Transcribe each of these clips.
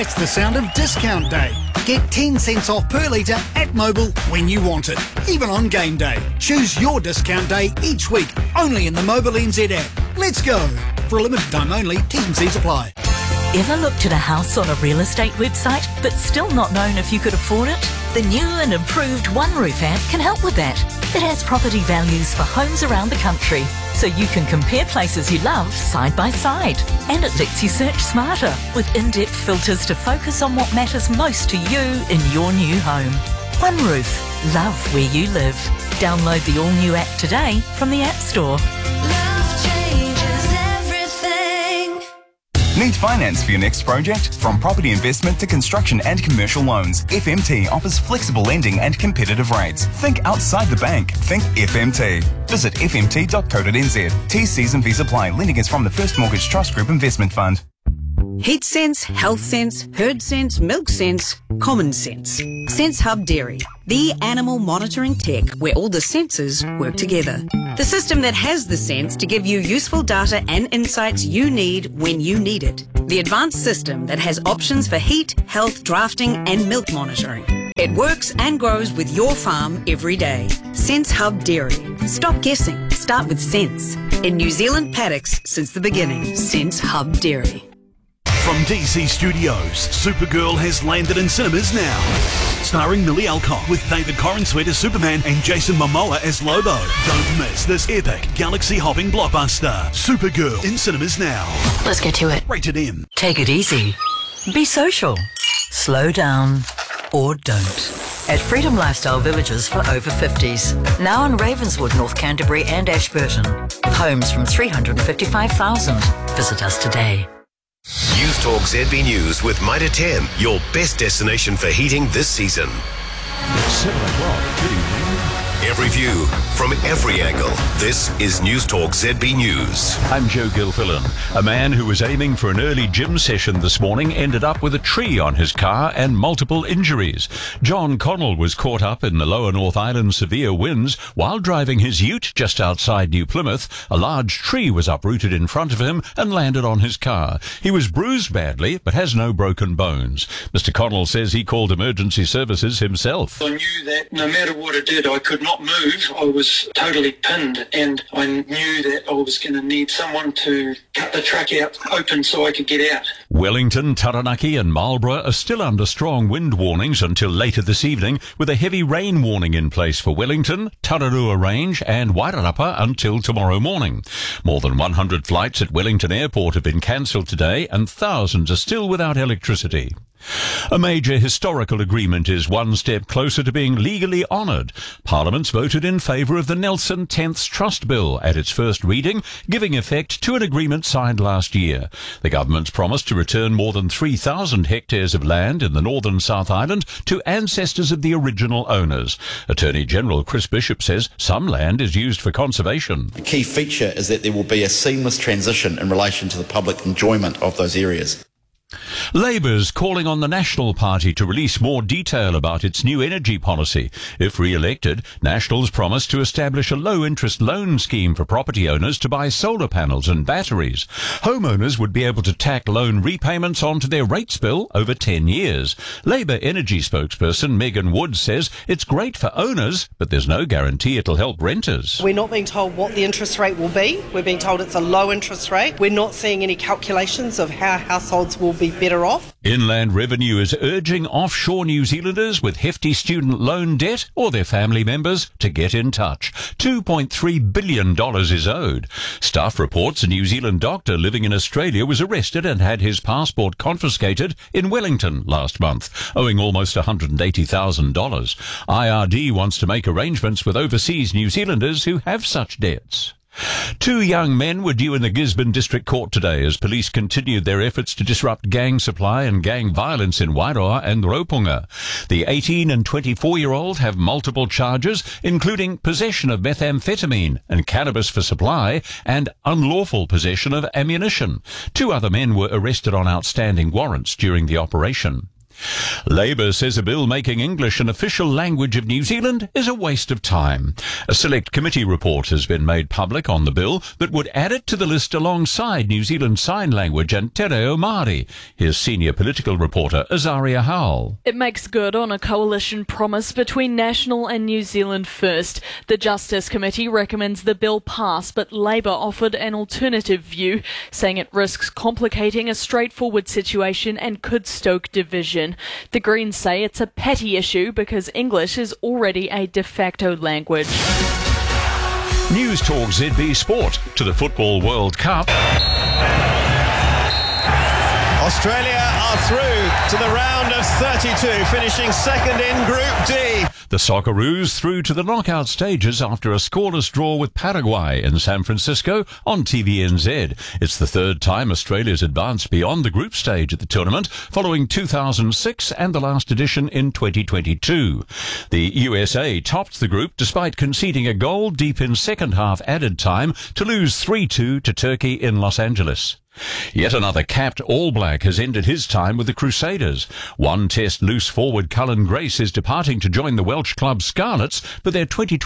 That's the sound of Discount Day. Get 10 cents off per litre at Mobil when you want it, even on game day. Choose your discount day each week, only in the Mobil NZ app. Let's go. For a limited time only, T's and C's apply. Ever looked at a house on a real estate website but still not known if you could afford it? The new and improved One Roof app can help with that. It has property values for homes around the country, so you can compare places you love side by side. And it lets you search smarter with in-depth filters to focus on what matters most to you in your new home. One Roof. Love where you live. Download the all-new app today from the App Store. Need finance for your next project? From property investment to construction and commercial loans, FMT offers flexible lending and competitive rates. Think outside the bank. Think FMT. Visit fmt.co.nz. T's, C's and V's apply. Lending is from the First Mortgage Trust Group Investment Fund. Heat sense, health sense, herd sense, milk sense, common sense. Sense Hub Dairy, the animal monitoring tech where all the senses work together. The system that has the sense to give you useful data and insights you need when you need it. The advanced system that has options for heat, health, drafting and milk monitoring. It works and grows with your farm every day. Sense Hub Dairy. Stop guessing. Start with sense. In New Zealand paddocks since the beginning. Sense Hub Dairy. From DC Studios, Supergirl has landed in cinemas now. Starring Millie Alcock with David Corenswet as Superman and Jason Momoa as Lobo. Don't miss this epic galaxy-hopping blockbuster. Supergirl in cinemas now. Let's get to it. Rated M. Take it easy. Be social. Slow down. Or don't. At Freedom Lifestyle Villages for over 50s. Now in Ravenswood, North Canterbury and Ashburton. With homes from $355,000. Visit us today. News Talk ZB News with Mitre 10, your best destination for heating this season. 7 o'clock. Good evening. Every view, from every angle. This is News Talk ZB News. I'm Joe Gilfillan. A man who was aiming for an early gym session this morning ended up with a tree on his car and multiple injuries. John Connell was caught up in the lower North Island severe winds while driving his ute just outside New Plymouth. A large tree was uprooted in front of him and landed on his car. He was bruised badly but has no broken bones. Mr. Connell says he called emergency services himself. I knew that no matter what I did, I could not move. I was totally pinned, and I knew that I was going to need someone to cut the truck out open so I could get out. Wellington, Taranaki and Marlborough are still under strong wind warnings until later this evening, with a heavy rain warning in place for Wellington, Tararua Range and Wairarapa until tomorrow morning. More than 100 flights at Wellington Airport have been cancelled today and thousands are still without electricity. A major historical agreement is one step closer to being legally honoured. Parliament's voted in favour of the Nelson 10th Trust Bill at its first reading, giving effect to an agreement signed last year. The government's promised to return more than 3,000 hectares of land in the northern South Island to ancestors of the original owners. Attorney General Chris Bishop says some land is used for conservation. The key feature is that there will be a seamless transition in relation to the public enjoyment of those areas. Labour's calling on the National Party to release more detail about its new energy policy. If re-elected, Nationals promise to establish a low-interest loan scheme for property owners to buy solar panels and batteries. Homeowners would be able to tack loan repayments onto their rates bill over 10 years. Labour energy spokesperson Megan Wood says it's great for owners, but there's no guarantee it'll help renters. We're not being told what the interest rate will be. We're being told it's a low interest rate. We're not seeing any calculations of how households will be better off. Inland Revenue is urging offshore New Zealanders with hefty student loan debt or their family members to get in touch. $2.3 billion is owed. Staff reports a New Zealand doctor living in Australia was arrested and had his passport confiscated in Wellington last month, owing almost $180,000. IRD wants to make arrangements with overseas New Zealanders who have such debts. 2 young men were due in the Gisborne District Court today as police continued their efforts to disrupt gang supply and gang violence in Wairoa and Ropunga. The 18 and 24-year-old have multiple charges, including possession of methamphetamine and cannabis for supply and unlawful possession of ammunition. 2 other men were arrested on outstanding warrants during the operation. Labour says a bill making English an official language of New Zealand is a waste of time. A select committee report has been made public on the bill that would add it to the list alongside New Zealand Sign Language and Te Reo Māori. Here's senior political reporter Azaria Howell. It makes good on a coalition promise between National and New Zealand First. The Justice Committee recommends the bill pass, but Labour offered an alternative view, saying it risks complicating a straightforward situation and could stoke division. The Greens say it's a petty issue because English is already a de facto language. News Talk ZB Sport to the Football World Cup. Australia are through to the round of 32, finishing second in Group D. The Socceroos through to the knockout stages after a scoreless draw with Paraguay in San Francisco on TVNZ. It's the third time Australia's advanced beyond the group stage at the tournament, following 2006 and the last edition in 2022. The USA topped the group despite conceding a goal deep in second half added time to lose 3-2 to Turkey in Los Angeles. Yet another capped All Black has ended his time with the Crusaders. One Test loose forward Cullen Grace is departing to join the Welsh club Scarlets for their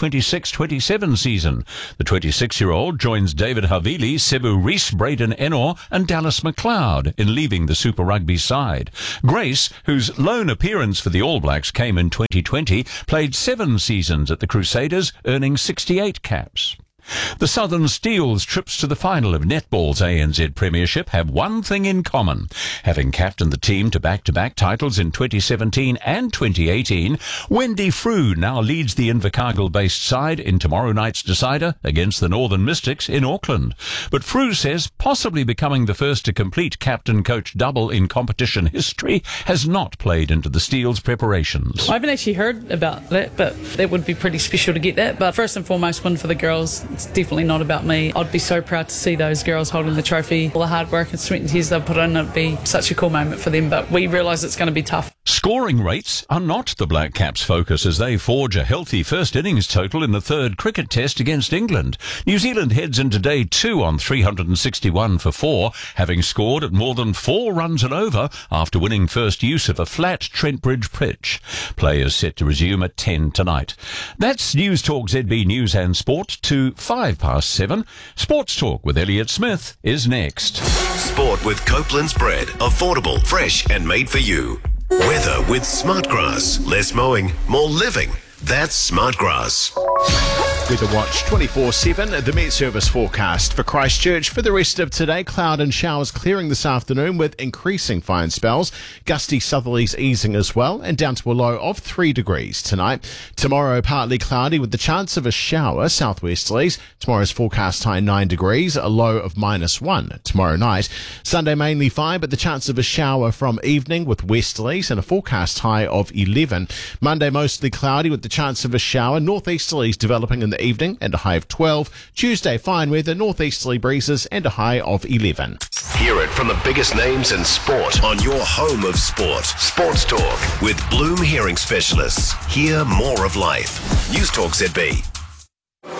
2026-27 season. The 26-year-old joins David Havili, Sebu Rees, Braden Ennor and Dallas McLeod in leaving the Super Rugby side. Grace, whose lone appearance for the All Blacks came in 2020, played 7 seasons at the Crusaders, earning 68 caps. The Southern Steel's trips to the final of Netball's ANZ Premiership have one thing in common. Having captained the team to back-to-back titles in 2017 and 2018, Wendy Frew now leads the Invercargill-based side in tomorrow night's decider against the Northern Mystics in Auckland. But Frew says possibly becoming the first to complete captain-coach double in competition history has not played into the Steel's preparations. I haven't actually heard about that, but that would be pretty special to get that. But first and foremost, one for the girls. It's definitely not about me. I'd be so proud to see those girls holding the trophy. All the hard work and sweat and tears they've put in, it'd be such a cool moment for them, but we realise it's going to be tough. Scoring rates are not the Black Caps' focus as they forge a healthy first innings total in the third cricket test against England. New Zealand heads into day 2 on 361 for 4, having scored at more than 4 runs and over after winning first use of a flat Trent Bridge pitch. Play is set to resume at 10 tonight. That's News Talk ZB News and Sport to 7:05. Sports Talk with Elliot Smith is next. Sport with Copeland's Bread. Affordable, fresh and made for you. Weather with Smartgrass. Less mowing, more living. That's Smartgrass. Weather Watch 24/7, the Met Service forecast for Christchurch. For the rest of today, cloud and showers clearing this afternoon with increasing fine spells. Gusty southerlies easing as well, and down to a low of 3 degrees tonight. Tomorrow, partly cloudy with the chance of a shower, southwesterlies. Tomorrow's forecast high 9 degrees, a low of -1 tomorrow night. Sunday mainly fine, but the chance of a shower from evening with westerlies and a forecast high of 11. Monday mostly cloudy with the chance of a shower, northeasterlies developing in the evening and a high of 12. Tuesday fine weather, northeasterly breezes and a high of 11. Hear it from the biggest names in sport on your home of sport. Sports Talk with Bloom Hearing Specialists. Hear more of life. News Talk ZB.